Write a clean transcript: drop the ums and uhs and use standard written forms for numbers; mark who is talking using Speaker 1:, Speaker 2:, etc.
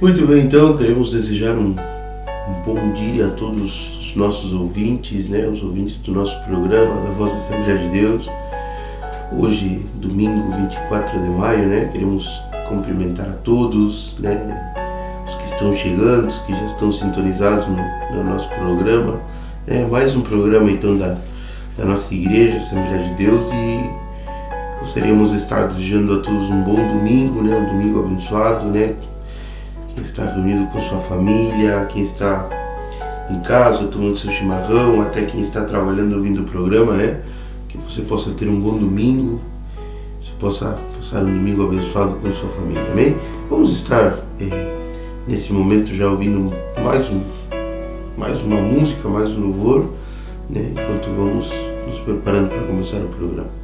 Speaker 1: Muito bem, então queremos desejar um bom dia a todos os nossos ouvintes, né? Os ouvintes do nosso programa da Voz da Assembleia de Deus. Hoje, domingo 24 de maio, né? Queremos cumprimentar a todos, né? Os que estão chegando, os que já estão sintonizados no nosso programa. Mais um programa então da nossa igreja, Assembleia de Deus, e gostaríamos de estar desejando a todos um bom domingo, né? Um domingo abençoado, né? Quem está reunido com sua família, quem está em casa tomando seu chimarrão, até quem está trabalhando ouvindo o programa, né? Que você possa ter um bom domingo, você possa passar um domingo abençoado com sua família, amém? Vamos estar nesse momento já ouvindo mais uma música, mais um louvor, né? Enquanto vamos nos preparando para começar o programa.